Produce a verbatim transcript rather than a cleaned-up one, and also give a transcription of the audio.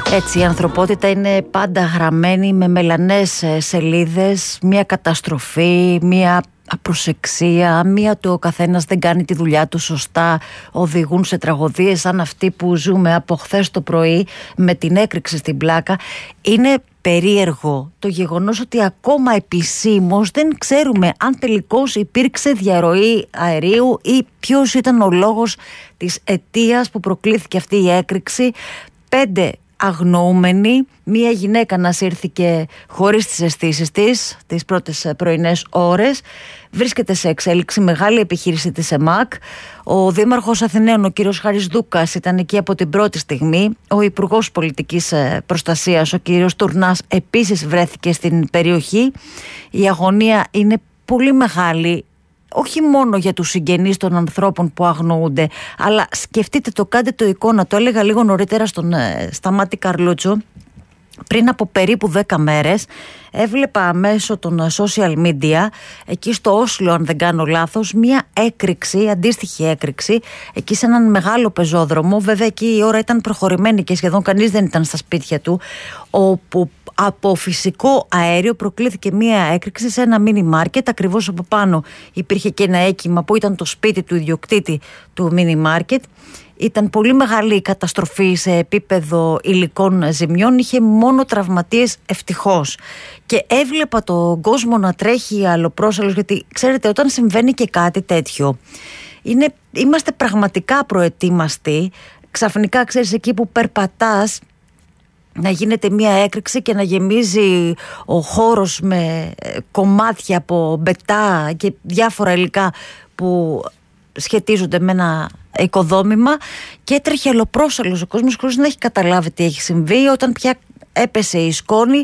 Έτσι, η ανθρωπότητα είναι πάντα γραμμένη με μελανές σελίδες, μια καταστροφή, μια απροσεξία, μία του ο καθένας δεν κάνει τη δουλειά του σωστά, οδηγούν σε τραγωδίες σαν αυτή που ζούμε από χθες το πρωί με την έκρηξη στην Πλάκα. Είναι περίεργο το γεγονός ότι ακόμα επισήμως δεν ξέρουμε αν τελικώς υπήρξε διαρροή αερίου ή ποιος ήταν ο λόγος της αιτίας που προκλήθηκε αυτή η έκρηξη. Πέντε αγνοούμενοι, μία γυναίκα να σύρθηκε χωρίς τις αισθήσεις της τις πρώτες πρωινές ώρες. Βρίσκεται σε εξέλιξη μεγάλη επιχείρηση της ΕΜΑΚ. Ο Δήμαρχος Αθηναίων, ο κύριος Χάρης Δούκας, ήταν εκεί από την πρώτη στιγμή. Ο Υπουργός Πολιτικής Προστασίας, ο κύριος Τουρνάς, επίσης βρέθηκε στην περιοχή. Η αγωνία είναι πολύ μεγάλη, όχι μόνο για τους συγγενείς των ανθρώπων που αγνοούνται, αλλά σκεφτείτε το, κάντε το εικόνα. Το έλεγα λίγο νωρίτερα στον ε, Σταμάτη Καρλούτσο. Πριν από περίπου δέκα μέρες έβλεπα μέσω των social media, εκεί στο Όσλο αν δεν κάνω λάθος, μία έκρηξη, αντίστοιχη έκρηξη, εκεί σε έναν μεγάλο πεζόδρομο. Βέβαια εκεί η ώρα ήταν προχωρημένη και σχεδόν κανείς δεν ήταν στα σπίτια του, όπου από φυσικό αέριο προκλήθηκε μία έκρηξη σε ένα μίνι μάρκετ. Ακριβώς από πάνω υπήρχε και ένα έκυμα που ήταν το σπίτι του ιδιοκτήτη του μίνι μάρκετ. Ήταν πολύ μεγάλη η καταστροφή σε επίπεδο υλικών ζημιών. Είχε μόνο τραυματίες, ευτυχώς. Και έβλεπα τον κόσμο να τρέχει αλλοπρόσαλλος, γιατί ξέρετε, όταν συμβαίνει και κάτι τέτοιο, είναι, είμαστε πραγματικά προετοίμαστοι. Ξαφνικά, ξέρεις, εκεί που περπατάς, να γίνεται μια έκρηξη και να γεμίζει ο χώρος με κομμάτια από μπετά και διάφορα υλικά που σχετίζονται με ένα οικοδόμημα, και έτρεχε αλλοπρόσαλλος ο κόσμος χωρίς να έχει καταλάβει τι έχει συμβεί. Όταν πια έπεσε η σκόνη,